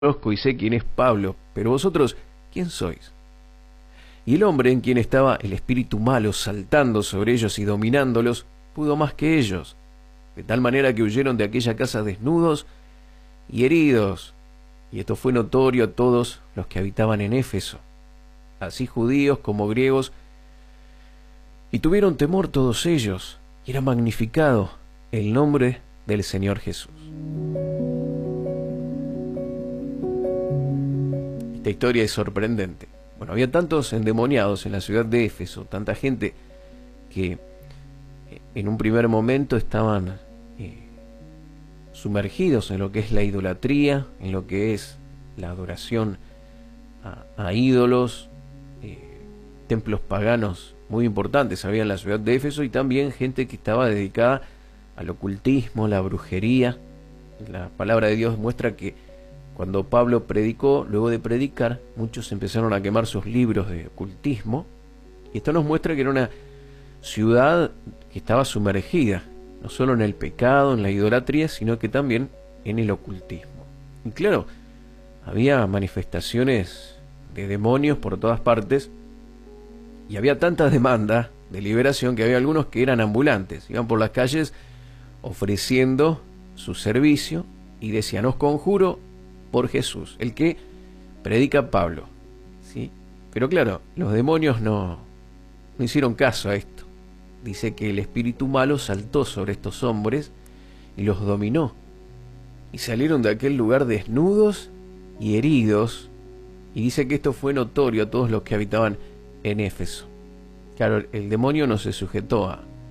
conozco y sé quién es Pablo, pero vosotros, ¿quién sois? Y el hombre en quien estaba el espíritu malo saltando sobre ellos y dominándolos, pudo más que ellos, de tal manera que huyeron de aquella casa desnudos y heridos. Y esto fue notorio a todos los que habitaban en Éfeso, así judíos como griegos, y tuvieron temor todos ellos, y era magnificado el nombre del Señor Jesús. Esta historia es sorprendente. Bueno, había tantos endemoniados en la ciudad de Éfeso, tanta gente que en un primer momento estaban sumergidos en lo que es la idolatría, en lo que es la adoración a ídolos, templos paganos muy importantes había en la ciudad de Éfeso, y también gente que estaba dedicada al ocultismo, la brujería. La palabra de Dios muestra que cuando Pablo predicó, luego de predicar, muchos empezaron a quemar sus libros de ocultismo, y esto nos muestra que era una ciudad que estaba sumergida, no solo en el pecado, en la idolatría, sino que también en el ocultismo. Y claro, había manifestaciones de demonios por todas partes, y había tanta demanda de liberación que había algunos que eran ambulantes, iban por las calles ofreciendo su servicio y decían: os conjuro por Jesús, el que predica Pablo, ¿sí? Pero claro, los demonios no hicieron caso a esto. Dice que el espíritu malo saltó sobre estos hombres y los dominó, y salieron de aquel lugar desnudos y heridos, y dice que esto fue notorio a todos los que habitaban en Éfeso. Claro, el demonio no se sujetó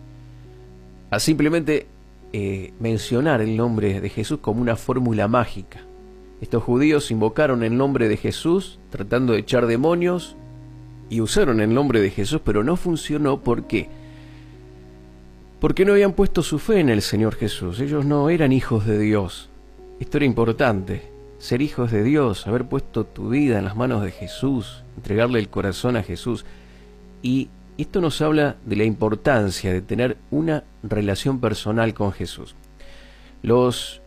a simplemente mencionar el nombre de Jesús como una fórmula mágica. Estos judíos invocaron el nombre de Jesús tratando de echar demonios, y usaron el nombre de Jesús, pero no funcionó. ¿Por qué? Porque no habían puesto su fe en el Señor Jesús. Ellos no eran hijos de Dios. Esto era importante, ser hijos de Dios, haber puesto tu vida en las manos de Jesús, entregarle el corazón a Jesús. Y esto nos habla de la importancia de tener una relación personal con Jesús. Los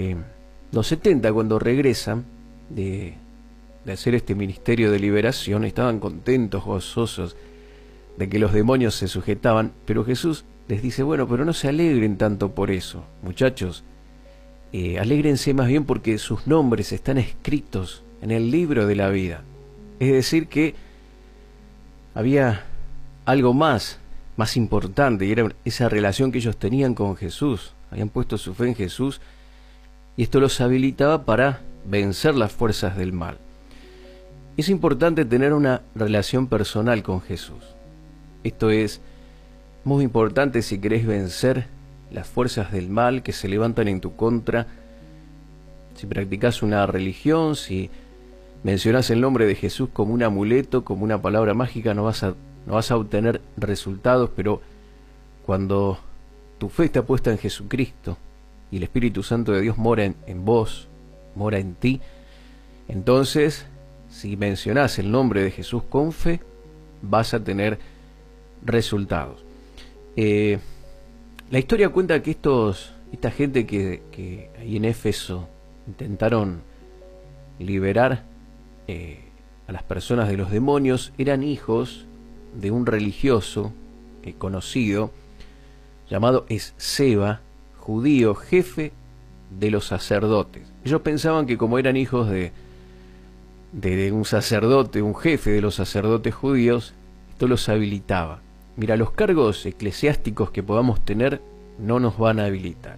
70, cuando regresan de hacer este ministerio de liberación, estaban contentos, gozosos de que los demonios se sujetaban, pero Jesús les dice: bueno, pero no se alegren tanto por eso, muchachos, alégrense más bien porque sus nombres están escritos en el libro de la vida. Es decir, que había algo más importante, y era esa relación que ellos tenían con Jesús. Habían puesto su fe en Jesús, y esto los habilitaba para vencer las fuerzas del mal. Es importante tener una relación personal con Jesús. Esto es muy importante si querés vencer las fuerzas del mal que se levantan en tu contra. Si practicás una religión, si mencionás el nombre de Jesús como un amuleto, como una palabra mágica, no vas a obtener resultados. Pero cuando tu fe está puesta en Jesucristo y el Espíritu Santo de Dios mora en vos, mora en ti, entonces, si mencionás el nombre de Jesús con fe, vas a tener resultados. La historia cuenta que esta gente que ahí en Éfeso intentaron liberar a las personas de los demonios, eran hijos de un religioso conocido llamado Esceva, judío, jefe de los sacerdotes. Ellos pensaban que como eran hijos de un sacerdote, un jefe de los sacerdotes judíos, esto los habilitaba. Mira, los cargos eclesiásticos que podamos tener no nos van a habilitar.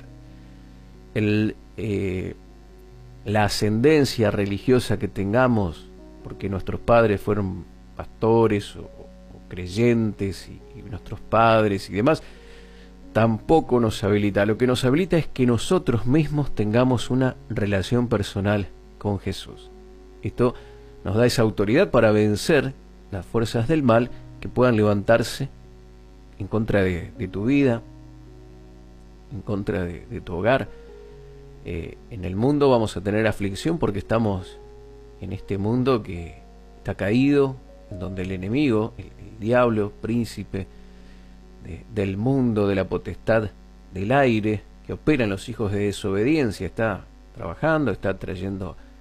La ascendencia religiosa que tengamos, porque nuestros padres fueron pastores o creyentes, y nuestros padres y demás, tampoco nos habilita. Lo que nos habilita es que nosotros mismos tengamos una relación personal con Jesús. Esto nos da esa autoridad para vencer las fuerzas del mal que puedan levantarse en contra de tu vida, en contra de tu hogar. En el mundo vamos a tener aflicción porque estamos en este mundo que está caído, en donde el enemigo, el diablo, príncipe del mundo, de la potestad del aire, que opera en los hijos de desobediencia, está trabajando, está trayendo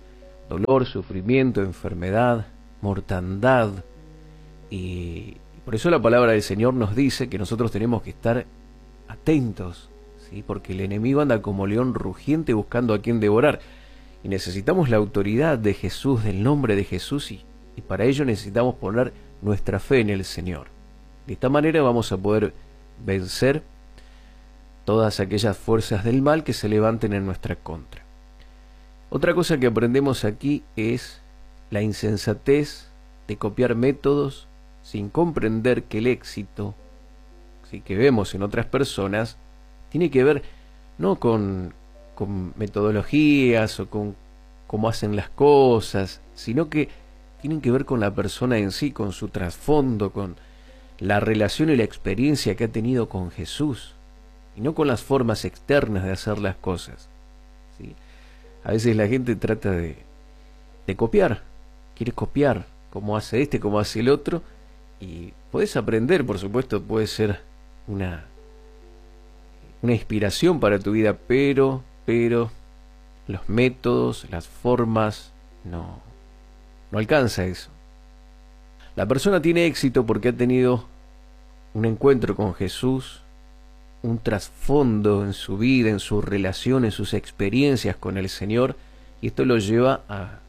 dolor, sufrimiento, enfermedad, mortandad. Y por eso la palabra del Señor nos dice que nosotros tenemos que estar atentos, ¿sí? Porque el enemigo anda como león rugiente buscando a quien devorar. Y necesitamos la autoridad de Jesús, del nombre de Jesús, y para ello necesitamos poner nuestra fe en el Señor. De esta manera vamos a poder vencer todas aquellas fuerzas del mal que se levanten en nuestra contra. Otra cosa que aprendemos aquí es la insensatez de copiar métodos sin comprender que el éxito, ¿sí?, que vemos en otras personas tiene que ver no con metodologías o con cómo hacen las cosas, sino que tienen que ver con la persona en sí, con su trasfondo, con la relación y la experiencia que ha tenido con Jesús, y no con las formas externas de hacer las cosas, ¿sí? A veces la gente trata de copiar, quiere copiar cómo hace este, cómo hace el otro, y puedes aprender, por supuesto, puede ser una inspiración para tu vida, pero los métodos, las formas, no alcanza eso. La persona tiene éxito porque ha tenido un encuentro con Jesús, un trasfondo en su vida, en su relación, en sus experiencias con el Señor, y esto lo lleva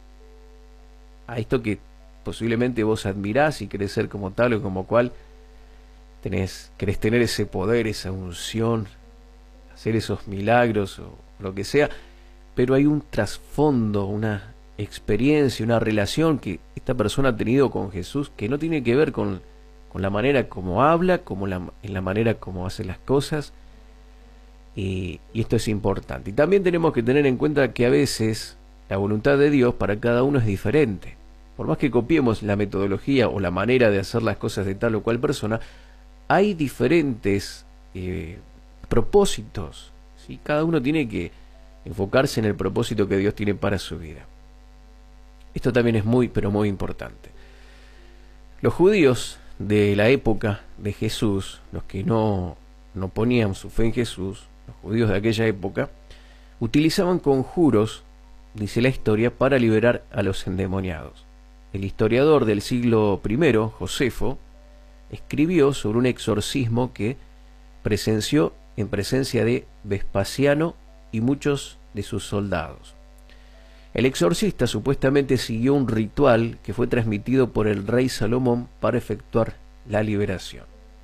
a esto que posiblemente vos admirás y querés ser como tal o como cual, querés tener ese poder, esa unción, hacer esos milagros o lo que sea, pero hay un trasfondo, una experiencia, una relación que esta persona ha tenido con Jesús que no tiene que ver con la manera como habla, en la manera como hace las cosas, y esto es importante. Y también tenemos que tener en cuenta que a veces la voluntad de Dios para cada uno es diferente. Por más que copiemos la metodología o la manera de hacer las cosas de tal o cual persona, hay diferentes propósitos, ¿sí? Cada uno tiene que enfocarse en el propósito que Dios tiene para su vida. Esto también es muy, pero muy importante. Los judíos de la época de Jesús, los que no ponían su fe en Jesús, los judíos de aquella época, utilizaban conjuros, dice la historia, para liberar a los endemoniados. El historiador del siglo I, Josefo, escribió sobre un exorcismo que presenció en presencia de Vespasiano y muchos de sus soldados. El exorcista supuestamente siguió un ritual que fue transmitido por el rey Salomón para efectuar la liberación.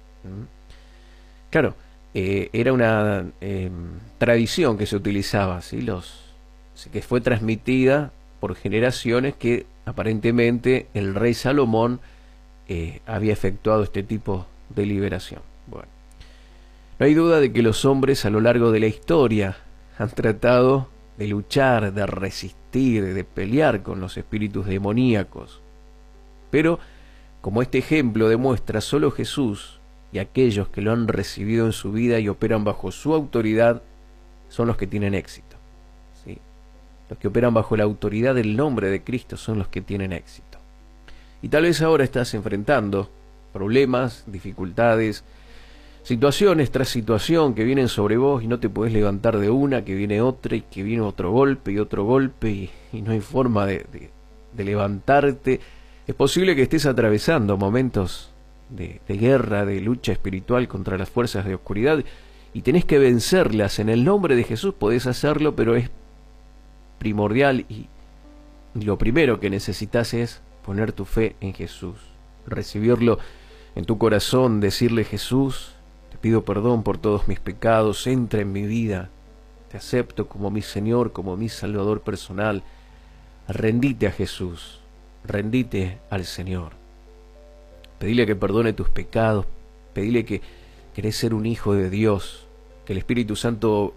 Claro, era una tradición que se utilizaba, ¿sí? Que fue transmitida por generaciones, que aparentemente el rey Salomón había efectuado este tipo de liberación. Bueno, no hay duda de que los hombres a lo largo de la historia han tratado de luchar, de resistir, de pelear con los espíritus demoníacos. Pero, como este ejemplo demuestra, solo Jesús y aquellos que lo han recibido en su vida y operan bajo su autoridad son los que tienen éxito, ¿sí? Los que operan bajo la autoridad del nombre de Cristo son los que tienen éxito. Y tal vez ahora estás enfrentando problemas, dificultades, situaciones tras situación que vienen sobre vos y no te podés levantar de una, que viene otra y que viene otro golpe y no hay forma de levantarte. Es posible que estés atravesando momentos de guerra, de lucha espiritual contra las fuerzas de oscuridad, y tenés que vencerlas. En el nombre de Jesús podés hacerlo, pero es primordial y lo primero que necesitas es poner tu fe en Jesús, recibirlo en tu corazón, decirle: Jesús, te pido perdón por todos mis pecados, entra en mi vida, te acepto como mi Señor, como mi Salvador personal. Rendite a Jesús, rendite al Señor. Pedile que perdone tus pecados, pedile que querés ser un hijo de Dios, que el Espíritu Santo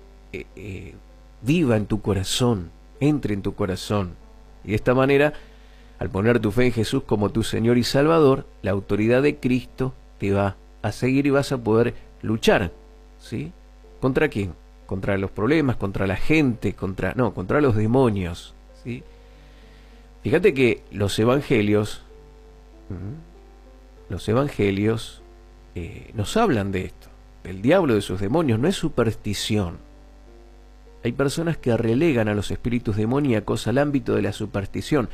viva en tu corazón, entre en tu corazón. Y de esta manera, al poner tu fe en Jesús como tu Señor y Salvador, la autoridad de Cristo te va a seguir y vas a poder luchar, ¿sí? ¿Contra quién? Contra los problemas, contra la gente, contra los demonios, ¿sí? Fíjate que los evangelios nos hablan de esto, del diablo, de sus demonios. No es superstición. hay personas que relegan a los espíritus demoníacos al ámbito de la superstición.